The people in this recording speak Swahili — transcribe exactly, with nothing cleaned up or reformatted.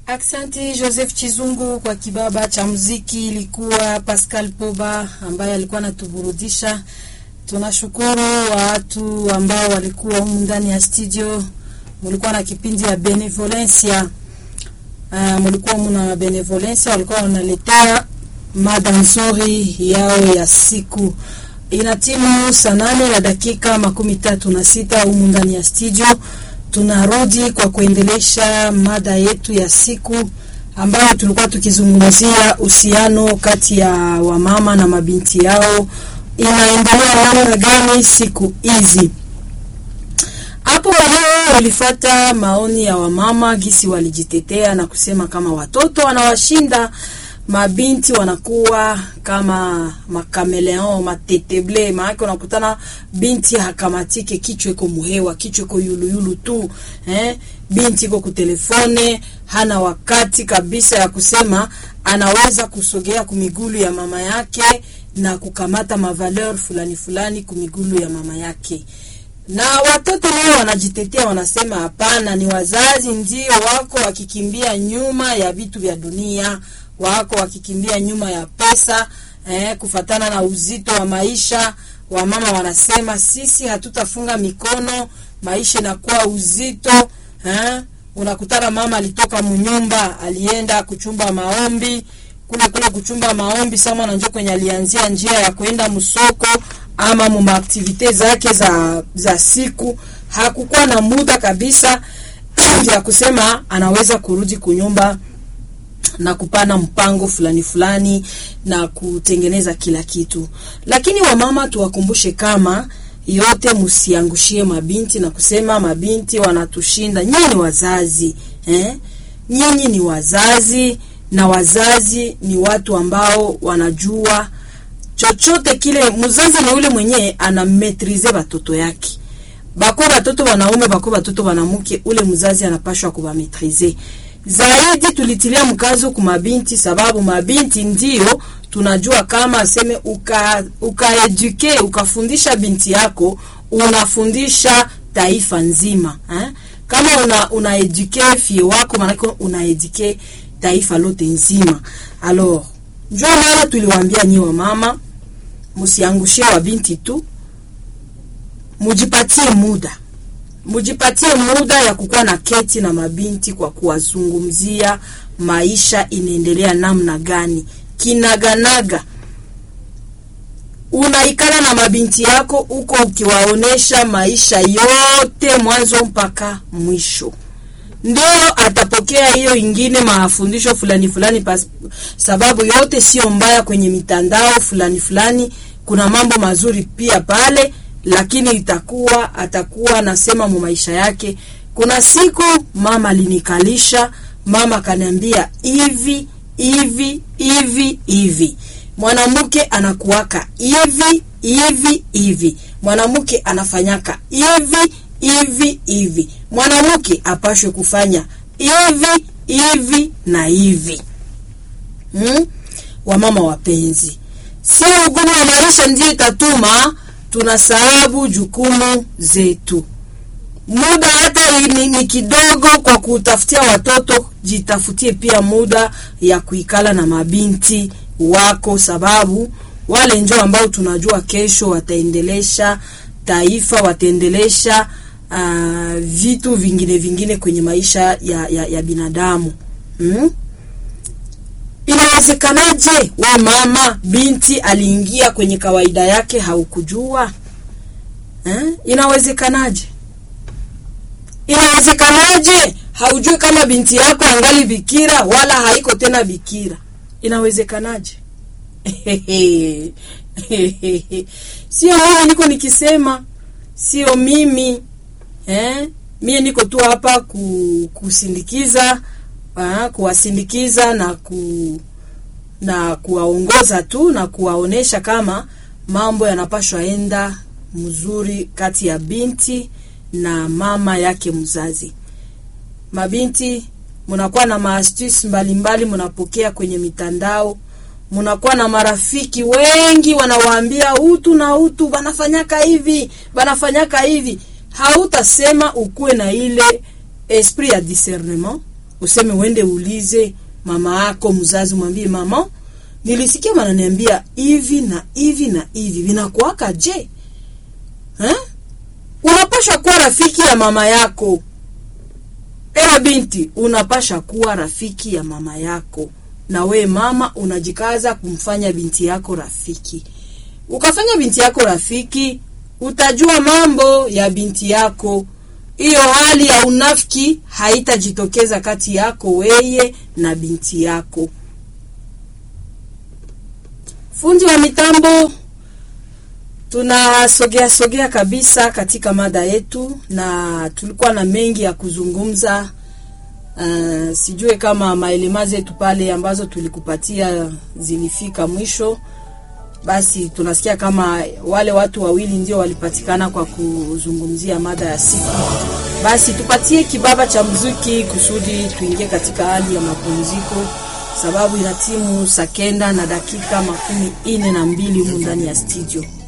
Aksanti Joseph Chizungu kwa kibaba cha muziki. Ilikuwa Pascal Poba ambaye alikuwa anatuburudisha. Tunashukuru watu ambao walikuwa humu ndani ya studio. Mulikuwa na kipindi ya Benevolencia. Uh, mulikuwa muna Benevolencia, walikuwa wanaletea mada nzuri yao ya siku. Inatimu saa nane na dakika makumi tatu na sita humu ndani ya studio. Tunarudi kwa kuendelesha mada yetu ya siku ambayo tulikuwa tukizungumzia uhusiano kati ya wamama na mabinti yao. Inaendelea namna gani siku hizi? Hapo leo ulifuata maoni ya wamama gisi walijitetea na kusema kama watoto wanawashinda, mabinti wanakuwa kama makameleon, mateteble. Maana unakutana binti hakamatike, kichwa iko muhewa, kichwa iko yulu yulu tu, eh binti iko kutelefone, hana wakati kabisa ya kusema anaweza kusogea kumigulu ya mama yake na kukamata mavaleur fulani fulani kumigulu ya mama yake. Na watoto wao wanajitetea, wanasema hapana, ni wazazi ndio wako wakikimbia nyuma ya vitu vya dunia, wako wakikimbia nyuma ya pesa, eh, kufatana na uzito wa maisha. Wamama wanasema sisi hatutafunga mikono, maisha inakuwa uzito, eh. Unakutana mama alitoka mnyumba, alienda kuchumba maombi, kule kule kuchumba maombi sama na njoo kwenye alianzia njia ya kwenda msoko ama mu activite zake za za siku, hakukuwa na muda kabisa ya kusema anaweza kurudi kunyumba na kupana mpango fulani fulani na kutengeneza kila kitu. Lakini wamama tuwakumbushe kama yote msiangushie mabinti na kusema mabinti wanatushinda. Nyinyi ni wazazi, eh? Nyinyi ni wazazi, na wazazi ni watu ambao wanajua chochote kile. Mzazi ni yule mwenye anametrize watoto yake. Bako watoto wanaume, bako watoto wanamke, ule mzazi anapashwa kubametrize. Zaidi tulitilia mkazo kwa mabinti sababu mabinti ndio tunajua kama aseme uka ukaeduke, ukafundisha binti yako, unafundisha taifa nzima, eh? Kama una unaeduke fie wako, maana unaeduke taifa lote nzima. Alors, njoo mara tuliwaambia nyi wa mama, msiangushie wa binti tu, mujipatie muda. Mujipatie muda ya kukua na keti na mabinti kwa kuwazungumzia maisha inaendelea namna gani, kinaganaga. Unaikana na mabinti yako uko ukiwaonesha maisha yote mwanzo mpaka mwisho. Ndio atapokea hiyo ingine mafundisho fulani fulani pas, sababu yote sio mbaya kwenye mitandao fulani fulani, kuna mambo mazuri pia pale, lakini itakuwa atakuwa nasema mu maisha yake. Kuna siku mama alinikalisha, mama kaniambia hivi hivi hivi hivi, mwanamke anakuwaka hivi hivi hivi, mwanamke anafanyaka hivi hivi hivi, mwanamke apashwe kufanya hivi hivi na hivi. Hmm? Wamama wapenzi, si ugumu wa maisha ndio itatuma tunasahabu jukumu zetu. Muda hata ni, ni kidogo kwa kutafutia watoto, jitafutie pia muda ya kuikala na mabinti wako, sababu wale njoo ambao tunajua kesho wataendelesha taifa, wataendelesha uh, vitu vingine vingine kwenye maisha ya, ya, ya binadamu. Hmm? Inawezekanaje we mama binti aliingia kwenye kawaida yake haukujua? Eh? Inawezekanaje? Inawezekanaje haujui kama binti yako angali bikira wala haiko tena bikira? Inawezekanaje? Sio mimi niko nikisema, sio mimi. Eh? Mimi niko tu hapa ku, kusindikiza Ah, kuwasindikiza na ku na kuwaongoza tu na kuwaonesha kama mambo yanapashwa enda mzuri kati ya binti na mama yake mzazi. Mabinti mnakuwa na maastuce mbalimbali mnapokea kwenye mitandao, mnakuwa na marafiki wengi wanawaambia utu na utu, banafanyaka hivi, banafanyaka hivi. Hautasema ukue na ile esprit ya discernement, useme uende uulize mama yako mzazi, mwambie mama, nilisikia wananiambia hivi na hivi na hivi, vinakuwaka je? Eh? Unapasha kuwa rafiki ya mama yako. Ewa binti, unapasha kuwa rafiki ya mama yako. Na we mama unajikaza kumfanya binti yako rafiki. Ukafanya binti yako rafiki, utajua mambo ya binti yako. Iyo hali ya unafiki haitajitokeza kati yako weye na binti yako. Fundi wa mitambo, tunasogea sogea kabisa katika mada yetu, na tulikuwa na mengi ya kuzungumza. Uh, sijue kama maelema zetu pale ambazo tulikupatia zilifika mwisho. Basi tunasikia kama wale watu wawili ndio walipatikana kwa kuzungumzia mada ya siku. Basi tupatie kibaba cha muziki kusudi tuingie katika hali ya mapumziko, sababu inatimu saa kenda na dakika makumi ine na mbili humu ndani ya studio.